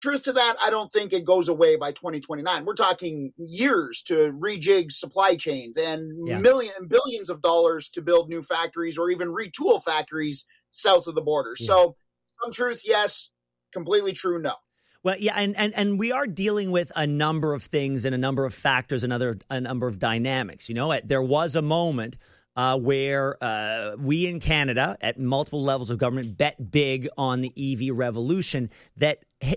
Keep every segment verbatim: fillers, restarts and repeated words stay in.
truth to that, I don't think it goes away by twenty twenty-nine. We're talking years to rejig supply chains and yeah. million billions of dollars to build new factories or even retool factories south of the border. Yeah. So some truth, yes. Completely true, no. Well, yeah, and, and and we are dealing with a number of things and a number of factors, another a number of dynamics. You know, there was a moment uh, where uh, we in Canada, at multiple levels of government, bet big on the E V revolution that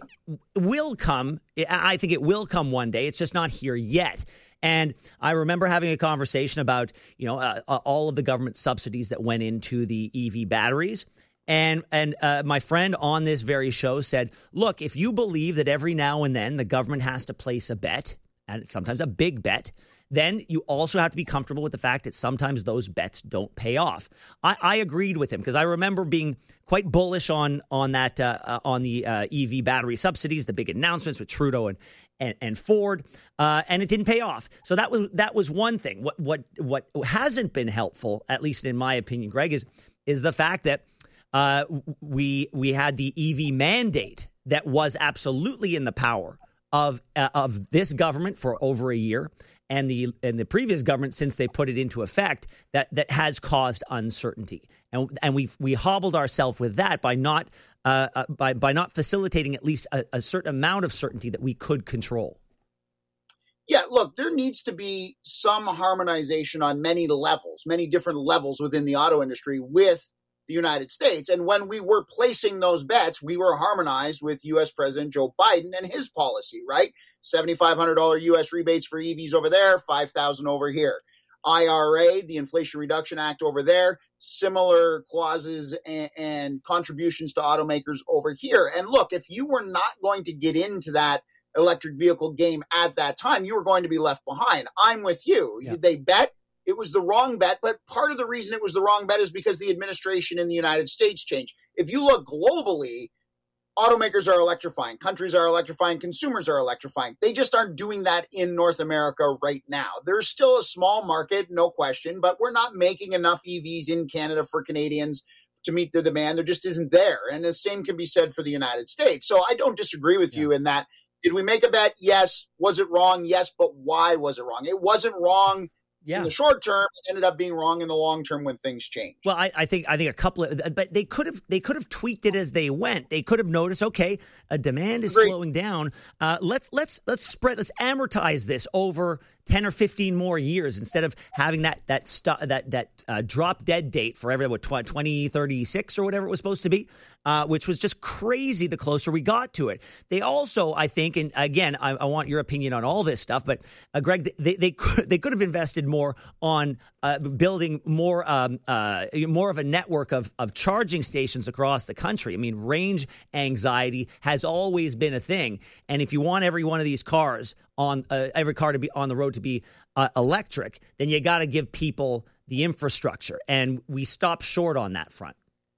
will come. I think it will come one day. It's just not here yet. And I remember having a conversation about, you know, uh, all of the government subsidies that went into the E V batteries. And and uh, my friend on this very show said, look, if you believe that every now and then the government has to place a bet, and sometimes a big bet, then you also have to be comfortable with the fact that sometimes those bets don't pay off. I, I agreed with him because I remember being quite bullish on on that uh, uh, on the uh, E V battery subsidies, the big announcements with Trudeau and and, and Ford, uh, and it didn't pay off. So that was that was one thing. What what what hasn't been helpful, at least in my opinion, Greg, is is the fact that Uh, we we had the E V mandate that was absolutely in the power of uh, of this government for over a year, and the and the previous government since they put it into effect, that that has caused uncertainty, and and we we hobbled ourselves with that by not uh, uh, by by not facilitating at least a, a certain amount of certainty that we could control. Yeah, look, there needs to be some harmonization on many levels, many different levels within the auto industry with the United States. And when we were placing those bets, we were harmonized with U S President Joe Biden and his policy, right? seven thousand five hundred dollars U S rebates for E Vs over there, five thousand dollars over here. I R A, the Inflation Reduction Act over there, similar clauses and, and contributions to automakers over here. And look, if you were not going to get into that electric vehicle game at that time, you were going to be left behind. I'm with you. Yeah. They bet. It was the wrong bet, but part of the reason it was the wrong bet is because the administration in the United States changed. If you look globally, automakers are electrifying, countries are electrifying, consumers are electrifying. They just aren't doing that in North America right now. There's still a small market, no question, but we're not making enough E Vs in Canada for Canadians to meet the demand. There just isn't there. And the same can be said for the United States. So I don't disagree with yeah. you in that. Did we make a bet? Yes. Was it wrong? Yes. But why was it wrong? It wasn't wrong. Yeah. In the short term, it ended up being wrong in the long term when things change. Well, I, I think I think a couple of, but they could have they could have tweaked it as they went. They could have noticed, okay, a demand is Agreed. slowing down. Uh, let's let's let's spread let's amortize this over ten or fifteen more years instead of having that that stu- that that uh, drop dead date for every what twenty thirty-six or whatever it was supposed to be, uh, which was just crazy the closer we got to it. They also, I think, and again, I, I want your opinion on all this stuff, but uh, Greg, they they could, they could have invested more on uh, building more um, uh, more of a network of of charging stations across the country. I mean, range anxiety has always been a thing, and if you want every one of these cars on uh, every car to be on the road to be uh, electric, then you got to give people the infrastructure. And we stopped short on that front.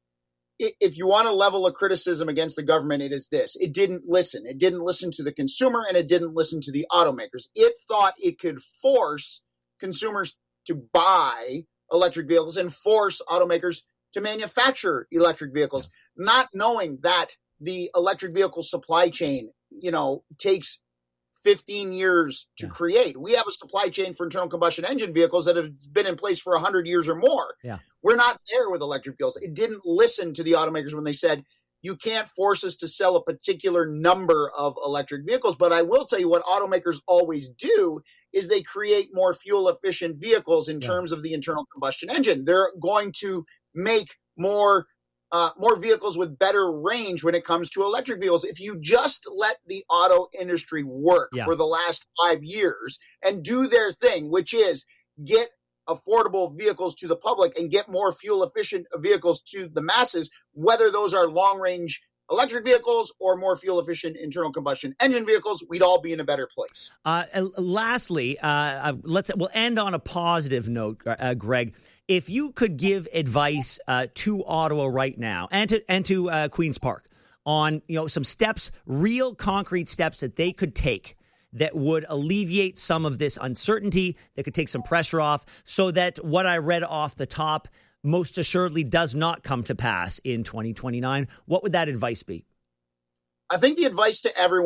If you want a level of criticism against the government, it is this. It didn't listen. It didn't listen to the consumer and it didn't listen to the automakers. It thought it could force consumers to buy electric vehicles and force automakers to manufacture electric vehicles, yeah. not knowing that the electric vehicle supply chain, you know, takes fifteen years to yeah. create. We have a supply chain for internal combustion engine vehicles that have been in place for one hundred years or more. Yeah. We're not there with electric vehicles. It didn't listen to the automakers when they said, you can't force us to sell a particular number of electric vehicles. But I will tell you what automakers always do is they create more fuel efficient vehicles in yeah. terms of the internal combustion engine. They're going to make more Uh, more vehicles with better range when it comes to electric vehicles. If you just let the auto industry work yeah. for the last five years and do their thing, which is get affordable vehicles to the public and get more fuel efficient vehicles to the masses, whether those are long range electric vehicles or more fuel efficient internal combustion engine vehicles, we'd all be in a better place. Uh, lastly, uh, let's we'll end on a positive note, uh, Greg. If you could give advice uh, to Ottawa right now and to and to uh, Queen's Park on, you know, some steps, real concrete steps that they could take that would alleviate some of this uncertainty, that could take some pressure off, so that what I read off the top most assuredly does not come to pass in twenty twenty-nine, what would that advice be? I think the advice to everyone